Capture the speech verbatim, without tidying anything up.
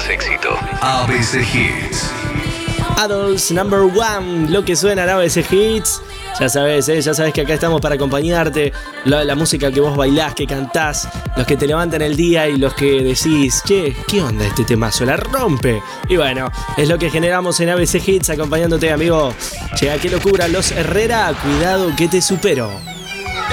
éxito. A B C Hits. Adults Number One, lo que suena en A B C Hits. Ya sabes, ¿eh? ya sabes que acá estamos para acompañarte. La, la música que vos bailás, que cantás, los que te levantan el día y los que decís, che, ¿qué onda este temazo? La rompe. Y bueno, es lo que generamos en A B C Hits, acompañándote, amigo. Che, qué locura, Los Herrera, cuidado que te supero.